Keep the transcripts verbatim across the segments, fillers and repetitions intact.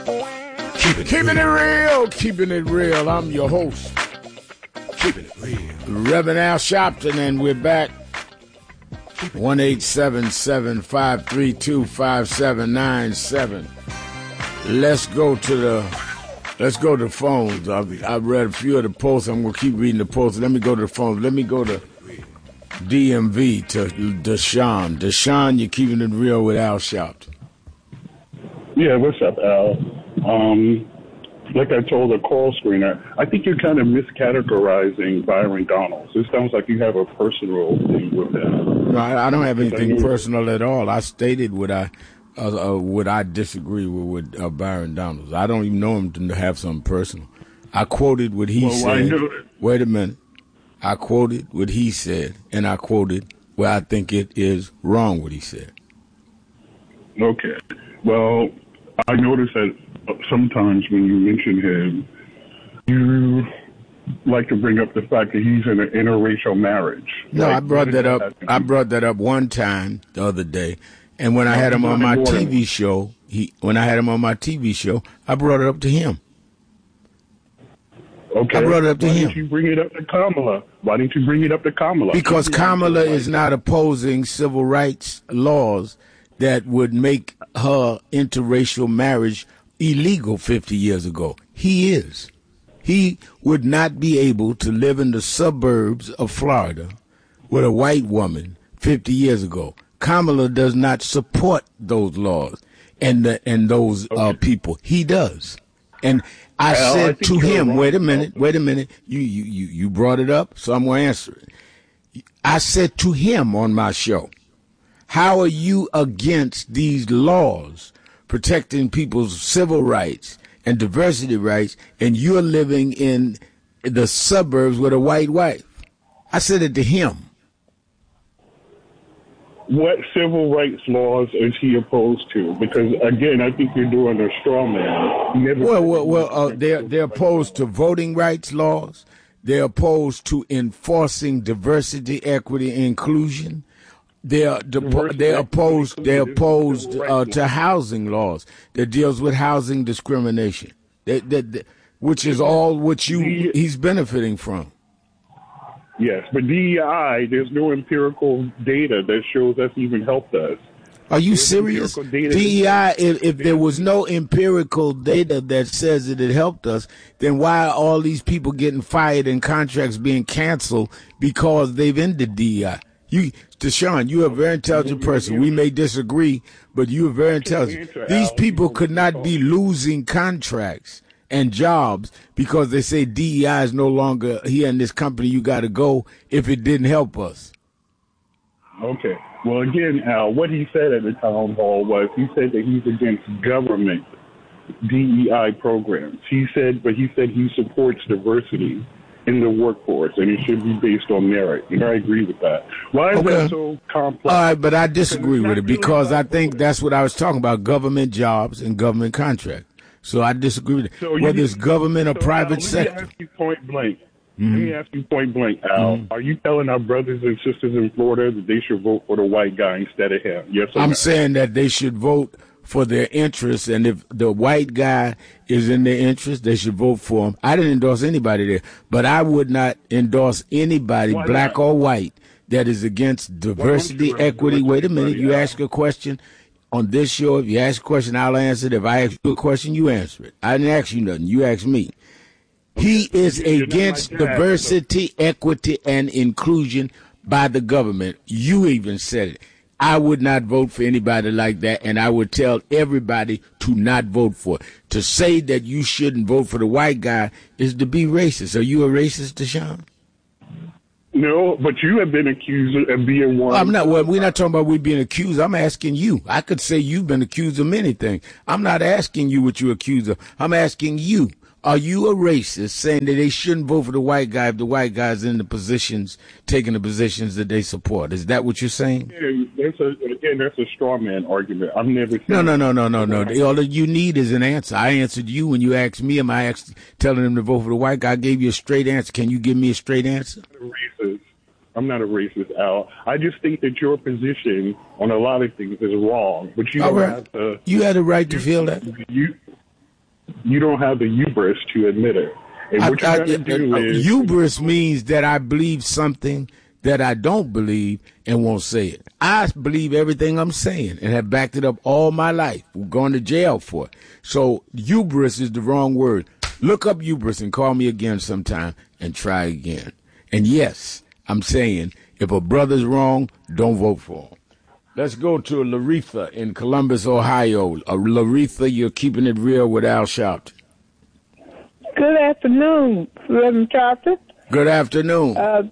Keeping, keeping it, real. it real, keeping it real. I'm your host, keeping it real, Reverend Al Sharpton, and we're back. one eight seven seven, five three two, five seven nine seven. Let's go to the let's go to the phones. I've, I've read a few of the posts. I'm gonna keep reading the posts. Let me go to the phones. Let me go to D M V to Deshaun. Deshaun, you're keeping it real with Al Sharpton. Yeah, what's up, Al? Um, like I told the call screener, I think you're kind of miscategorizing Byron Donalds. It sounds like you have a personal thing with him. No, I, I don't have anything personal at all. I stated what I uh, uh, what I disagree with, with uh, Byron Donalds. I don't even know him to have something personal. I quoted what he well, said. I know Wait a minute. I quoted what he said, and I quoted where I think it is wrong what he said. Okay. Well, I noticed that sometimes when you mention him, you like to bring up the fact that he's in an interracial marriage. No, right? I brought that up. I brought that up one time the other day, and when I had him on my T V show, he when I had him on my T V show, I brought it up to him. Okay. I brought it up to Why him. Why didn't you bring it up to Kamala? Why didn't you bring it up to Kamala? Because Kamala is not opposing civil rights laws that would make her interracial marriage illegal fifty years ago. He is. He would not be able to live in the suburbs of Florida with a white woman fifty years ago. Kamala does not support those laws and the, and those uh, okay. people. He does. And I well, said I to him, wrong. wait a minute, wait a minute. You, you, you, you brought it up, so I'm going to answer it. I said to him on my show, how are you against these laws protecting people's civil rights and diversity rights, and you're living in the suburbs with a white wife? I said it to him. What civil rights laws is he opposed to? Because, again, I think you're doing a straw man. Never well, well, well uh, they're, they're opposed to voting rights laws. They're opposed to enforcing diversity, equity, and inclusion. They're depo- they're opposed they're opposed uh, to housing laws that deals with housing discrimination, that, that, that, which is all what you he's benefiting from. Yes, but D E I, there's no empirical data that shows that's even helped us. Are you serious? D E I, if, if there was no empirical data that says that it helped us, then why are all these people getting fired and contracts being canceled because they've ended D E I? You, Deshaun, you're a very intelligent person. We may disagree, but you're very intelligent. These people could not be losing contracts and jobs because they say D E I is no longer here in this company, you got to go, if it didn't help us. Okay. Well, again, Al, what he said at the town hall was he said that he's against government D E I programs. He said, but he said he supports diversity in the workforce, and it should be based on merit. And I agree with that. Why is okay. that so complex? All right, but I disagree with it because I think that's what I was talking about, government jobs and government contracts. So I disagree with it. So whether you, it's government or so private Al, sector. Let me ask you point blank. Mm-hmm. Let me ask you point blank, Al. Mm-hmm. Are you telling our brothers and sisters in Florida that they should vote for the white guy instead of him? Yes or I'm no? saying that they should vote for their interests, and if the white guy is in their interest, they should vote for him. I didn't endorse anybody there, but I would not endorse anybody, Why black not? or white, that is against diversity, well, equity. Wait a minute. You ask a question on this show. If you ask a question, I'll answer it. If I ask you a question, you answer it. I didn't ask you nothing. You asked me. He is against diversity, equity, and inclusion by the government. You even said it. I would not vote for anybody like that, and I would tell everybody to not vote for it. To say that you shouldn't vote for the white guy is to be racist. Are you a racist, Deshaun? No, but you have been accused of being one. I'm not. Well, we're not talking about we being accused. I'm asking you. I could say you've been accused of many things. I'm not asking you what you're accused of. I'm asking you. Are you a racist saying that they shouldn't vote for the white guy if the white guy's in the positions, taking the positions that they support? Is that what you're saying? Yeah, that's a, again, that's a straw man argument. I've never seen No, no, no, no, no, no. All that you need is an answer. I answered you when you asked me, am I asked, telling them to vote for the white guy? I gave you a straight answer. Can you give me a straight answer? I'm not a racist. I'm not a racist, Al. I just think that your position on a lot of things is wrong. But you All don't right. have to. You had a right to feel that. You, you don't have the hubris to admit it. And what I, you I, got to do uh, is hubris means that I believe something that I don't believe and won't say it. I believe everything I'm saying and have backed it up all my life. We're going to jail for it. So hubris is the wrong word. Look up hubris and call me again sometime and try again. And yes, I'm saying if a brother's wrong, don't vote for him. Let's go to Laretha in Columbus, Ohio. Uh, Laretha, you're keeping it real with Al Sharpton. Good afternoon, Reverend Sharpton. Good afternoon. Uh,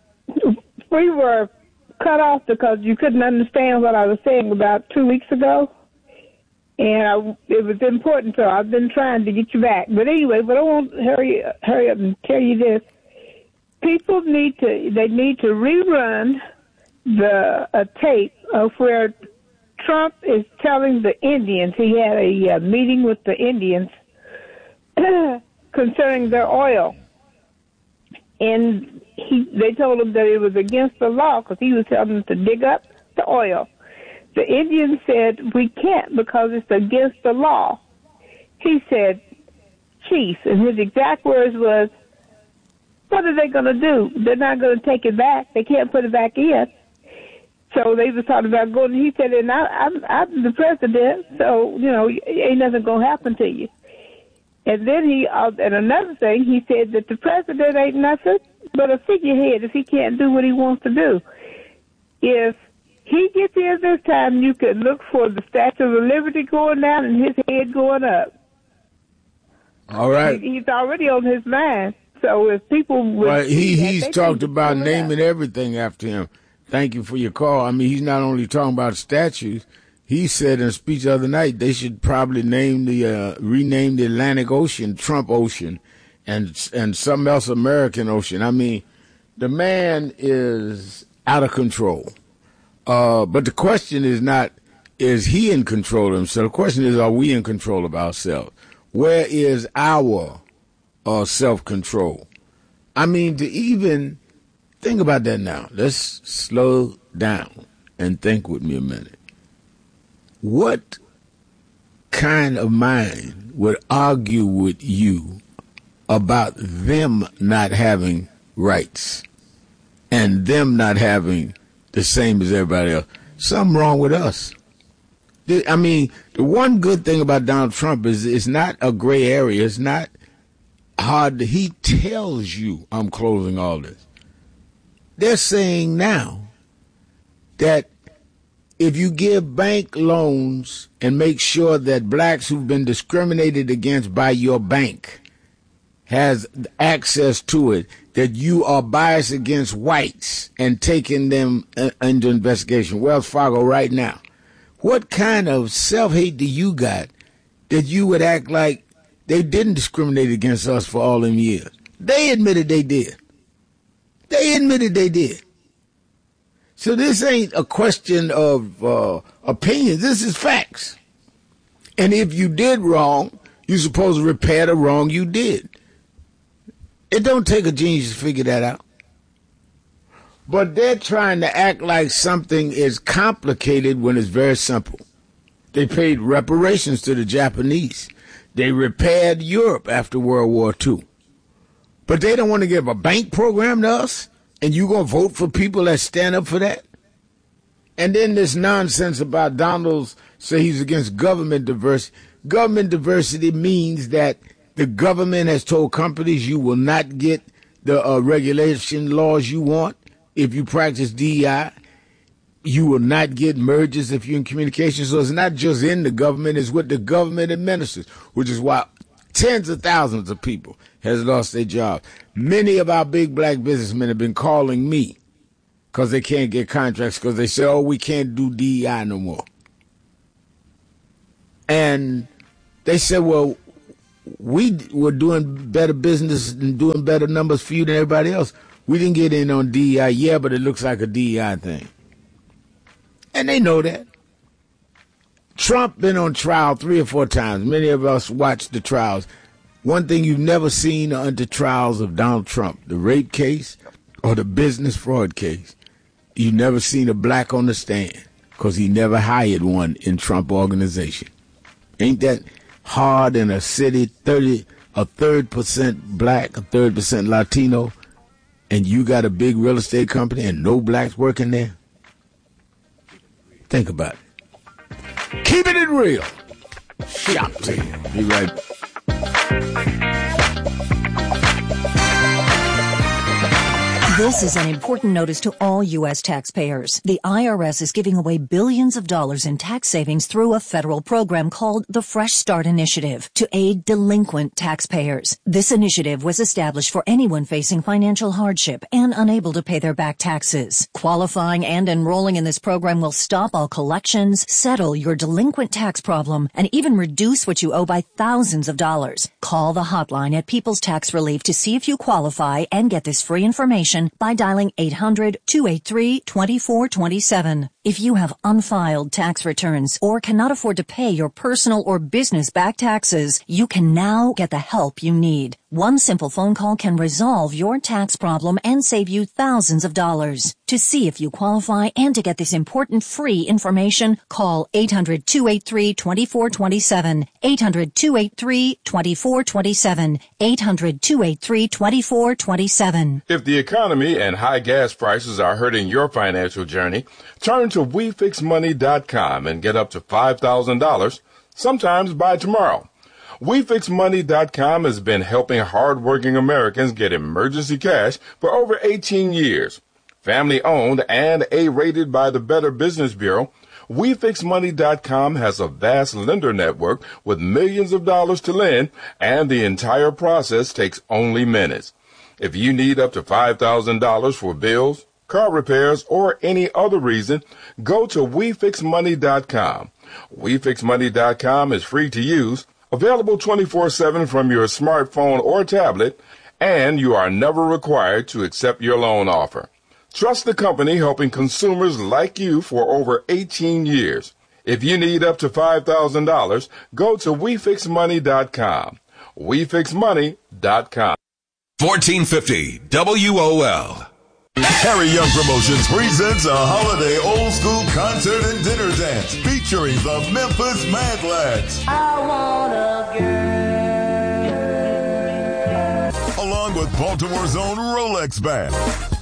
we were cut off because you couldn't understand what I was saying about two weeks ago, and I, it was important, so I've been trying to get you back. But anyway, but I won't hurry, hurry up and tell you this. People need to, they need to rerun the a tape of where Trump is telling the Indians, he had a uh, meeting with the Indians concerning their oil. And he, they told him that it was against the law because he was telling them to dig up the oil. The Indians said, we can't because it's against the law. He said, chief, and his exact words was, what are they going to do? They're not going to take it back. They can't put it back in. So they was talking about going. He said, and I, I'm, I'm the president, so, you know, ain't nothing going to happen to you. And then he, uh, and another thing, he said that the president ain't nothing but a figurehead if he can't do what he wants to do. If he gets in this time, you could look for the Statue of Liberty going down and his head going up. All right. He, he's already on his mind. So if people would... Well, he, that, he's talked about naming everything after him. Thank you for your call. I mean, he's not only talking about statues. He said in a speech the other night they should probably name the uh, rename the Atlantic Ocean Trump Ocean, and and something else American Ocean. I mean, the man is out of control. Uh, but the question is not is he in control of himself. The question is, are we in control of ourselves? Where is our uh, self-control? I mean, to even think about that now. Let's slow down and think with me a minute. What kind of mind would argue with you about them not having rights and them not having the same as everybody else? Something wrong with us. I mean, the one good thing about Donald Trump is it's not a gray area. It's not hard. To, he tells you, I'm closing all this. They're saying now that if you give bank loans and make sure that blacks who've been discriminated against by your bank has access to it, that you are biased against whites and taking them into investigation. Wells Fargo right now. What kind of self-hate do you got that you would act like they didn't discriminate against us for all them years? They admitted they did. They admitted they did. So this ain't a question of uh, opinion. This is facts. And if you did wrong, you're supposed to repair the wrong you did. It don't take a genius to figure that out. But they're trying to act like something is complicated when it's very simple. They paid reparations to the Japanese. They repaired Europe after World War Two. But they don't want to give a bank program to us? And you going to vote for people that stand up for that? And then this nonsense about Donald's say he's against government diversity. Government diversity means that the government has told companies you will not get the uh, regulation laws you want if you practice D E I. You will not get mergers if you're in communication. So it's not just in the government, it's what the government administers, which is why tens of thousands of people has lost their jobs. Many of our big black businessmen have been calling me because they can't get contracts because they say, oh, we can't do D E I no more. And they said, well, we were doing better business and doing better numbers for you than everybody else. We didn't get in on D E I. Yeah, but it looks like a D E I thing. And they know that. Trump been on trial three or four times. Many of us watched the trials. One thing you've never seen are the trials of Donald Trump, the rape case or the business fraud case. You've never seen a black on the stand because he never hired one in Trump organization. Ain't that hard in a city, thirty, a third percent black, a third percent Latino, and you got a big real estate company and no blacks working there? Think about it. Keeping it real. Shop to you. Be right back. This is an important notice to all U S taxpayers. The I R S is giving away billions of dollars in tax savings through a federal program called the Fresh Start Initiative to aid delinquent taxpayers. This initiative was established for anyone facing financial hardship and unable to pay their back taxes. Qualifying and enrolling in this program will stop all collections, settle your delinquent tax problem, and even reduce what you owe by thousands of dollars. Call the hotline at People's Tax Relief to see if you qualify and get this free information by dialing eight hundred, two eight three, two four two seven. If you have unfiled tax returns or cannot afford to pay your personal or business back taxes, you can now get the help you need. One simple phone call can resolve your tax problem and save you thousands of dollars. To see if you qualify and to get this important free information, call eight hundred, two eight three, two four two seven, eight hundred, two eight three, two four two seven, eight hundred, two eight three, two four two seven. If the economy and high gas prices are hurting your financial journey, turn to we fix money dot com and get up to five thousand dollars, sometimes by tomorrow. we fix money dot com has been helping hardworking Americans get emergency cash for over eighteen years. Family-owned and A-rated by the Better Business Bureau, we fix money dot com has a vast lender network with millions of dollars to lend, and the entire process takes only minutes. If you need up to five thousand dollars for bills, car repairs, or any other reason, go to we fix money dot com. we fix money dot com is free to use, available twenty-four seven from your smartphone or tablet, and you are never required to accept your loan offer. Trust the company helping consumers like you for over eighteen years. If you need up to five thousand dollars, go to we fix money dot com. we fix money dot com. fourteen fifty W O L. Harry Young Promotions presents a holiday old school concert and dinner dance featuring the Memphis Mad Lads. I want a girl. Along with Baltimore's own Rolex Band.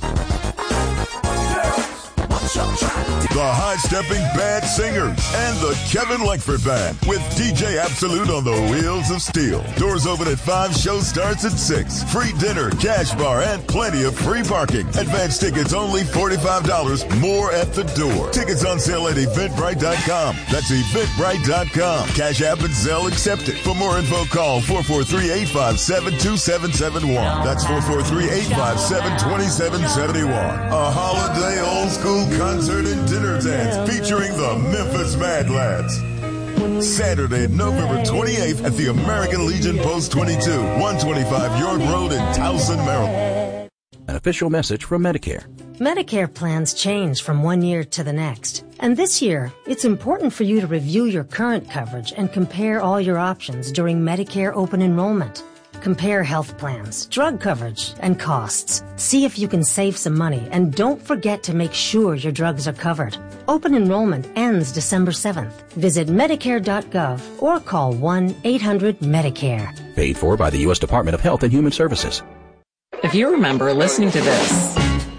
The high-stepping Bad Singers and the Kevin Langford Band with D J Absolute on the wheels of steel. Doors open at five, show starts at six. Free dinner, cash bar, and plenty of free parking. Advance tickets only forty-five dollars, more at the door. Tickets on sale at eventbrite dot com. That's eventbrite dot com. Cash App and Zelle accepted. For more info, call four four three, eight five seven, two seven seven one. That's four four three, eight five seven, two seven seven one. A holiday old school concert and dinner dance featuring the Memphis Mad Lads. Saturday, November twenty-eighth at the American Legion Post twenty-two, one twenty-five York Road in Towson, Maryland. An official message from Medicare. Medicare plans change from one year to the next. And this year, it's important for you to review your current coverage and compare all your options during Medicare open enrollment. Compare health plans, drug coverage, and costs. See if you can save some money, and don't forget to make sure your drugs are covered. Open enrollment ends December seventh. Visit medicare dot gov or call one eight hundred Medicare. Paid for by the U S Department of Health and Human Services. If you remember listening to this,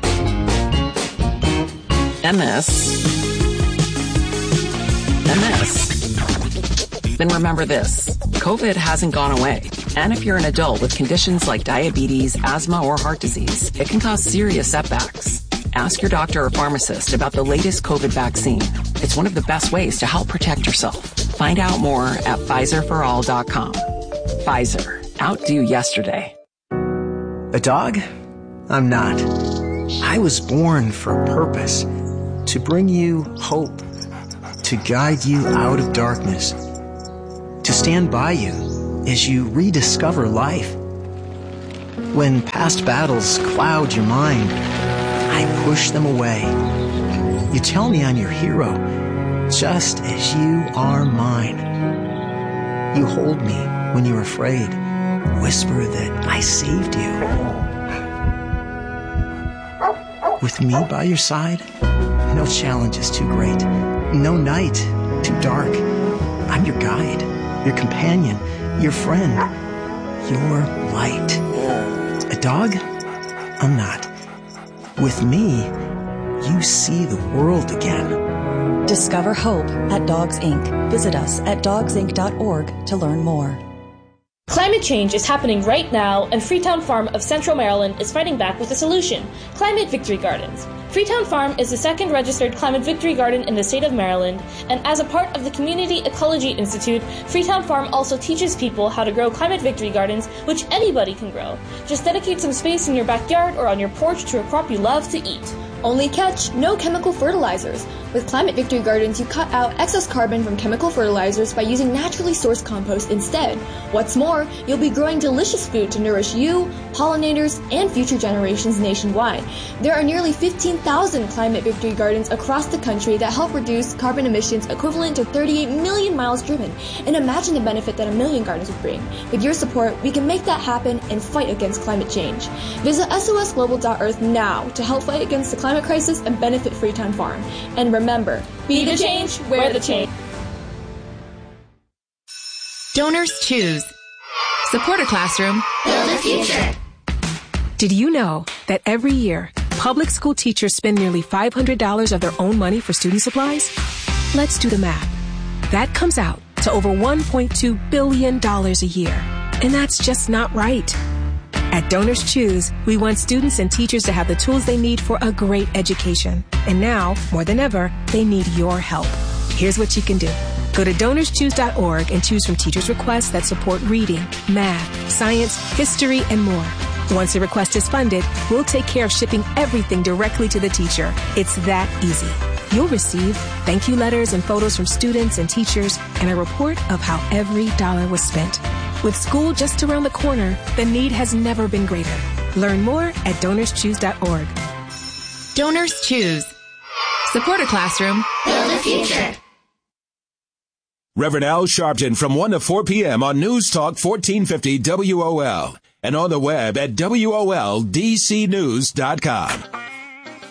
M S, M S, then remember this. COVID hasn't gone away. And if you're an adult with conditions like diabetes, asthma, or heart disease, it can cause serious setbacks. Ask your doctor or pharmacist about the latest COVID vaccine. It's one of the best ways to help protect yourself. Find out more at Pfizer for all dot com. Pfizer. Outdo yesterday. A dog? I'm not. I was born for a purpose. To bring you hope. To guide you out of darkness. To stand by you as you rediscover life. When past battles cloud your mind, I push them away. You tell me I'm your hero, just as you are mine. You hold me when you're afraid, whisper that I saved you. With me by your side, no challenge is too great, no night too dark. I'm your guide. your companion, your friend, your light. A dog? I'm not. With me, you see the world again. Discover hope at Dogs Incorporated. Visit us at dogs inc dot org to learn more. Climate change is happening right now, and Freetown Farm of Central Maryland is fighting back with a solution: Climate Victory Gardens. Freetown Farm is the second registered Climate Victory Garden in the state of Maryland, and as a part of the Community Ecology Institute, Freetown Farm also teaches people how to grow Climate Victory Gardens, which anybody can grow. Just dedicate some space in your backyard or on your porch to a crop you love to eat. Only catch, no chemical fertilizers. With Climate Victory Gardens, you cut out excess carbon from chemical fertilizers by using naturally sourced compost instead. What's more, you'll be growing delicious food to nourish you, pollinators, and future generations nationwide. There are nearly fifteen thousand Climate Victory Gardens across the country that help reduce carbon emissions equivalent to thirty-eight million miles driven. And imagine the benefit that a million gardens would bring. With your support, we can make that happen and fight against climate change. Visit S O S global dot earth now to help fight against the climate crisis and benefit Freetown Farm. And remember, be the change, wear the change. Donors choose. Support a classroom. Build a future. Did you know that every year, public school teachers spend nearly five hundred dollars of their own money for student supplies? Let's do the math. That comes out to over one point two billion dollars a year. And that's just not right. At Donors Choose, we want students and teachers to have the tools they need for a great education. And now, more than ever, they need your help. Here's what you can do. Go to donors choose dot org and choose from teachers' requests that support reading, math, science, history, and more. Once a request is funded, we'll take care of shipping everything directly to the teacher. It's that easy. You'll receive thank you letters and photos from students and teachers and a report of how every dollar was spent. With school just around the corner, the need has never been greater. Learn more at donors choose dot org. Donors Choose. Support a classroom. Build a future. Reverend Al Sharpton from one to four p.m. on News Talk fourteen fifty W O L and on the web at W O L D C news dot com.